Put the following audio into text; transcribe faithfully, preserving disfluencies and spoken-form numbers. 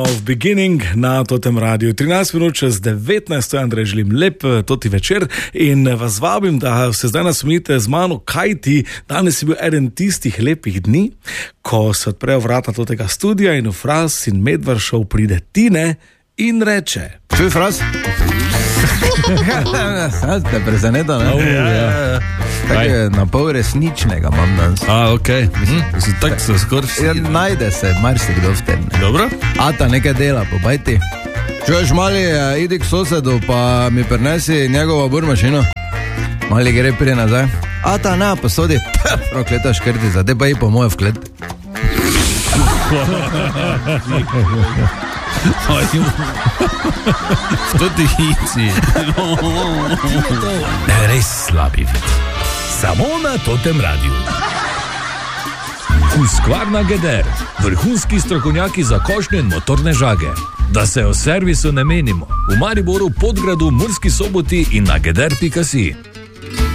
Of beginning na Totem Radiu. trinajst minut čez devetnajst, Andrej, želim lep toti večer in vas vabim, da se zdaj nasmejite z mano, kaj ti danes je bil eden tistih lepih dni, ko se odprejo vrata tega studia in v Fras in Medvaršov pride Tine in reče: Čuj, Fras? Ste prezanedo, ne? Oh, ja, ja, ja. Tako je na pol resničnega imam danes. A, okej. Okay. Hm? Tak so skoraj vsi. Ja, najde se marsikdo v tem. Dobro? Ata nekaj dela, pobajti. Čuješ, mali, idi k sosedu, pa mi prinesi njegovo burmašino. Mali gre prije nazaj. Ata, ne, posodi. Prokleta škrti, zdaj pa i po moje vklet. To ti hici. Res slabi vid. Samo na Totem Radiu. Husqvarna Geder, vrhunski strokovnjaki za košnje in motorne žage. Da se o servisu ne menimo. V Mariboru, Podgradu, Murski Soboti in na geder pika si.